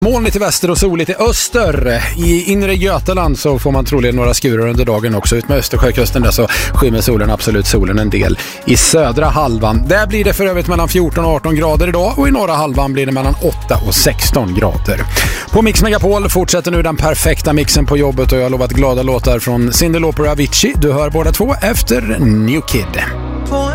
Molnigt i väster och soligt i öster. I inre Götaland så får man troligen några skurar under dagen också. Ut med Östersjökusten där så skymmer solen en del. I södra halvan, där blir det för övrigt mellan 14 och 18 grader idag. Och i norra halvan blir det mellan 8 och 16 grader. På Mix Megapol fortsätter nu den perfekta mixen på jobbet. Och jag har lovat glada låtar från Cyndi Lauper och Avicii. Du hör båda två efter New Kid.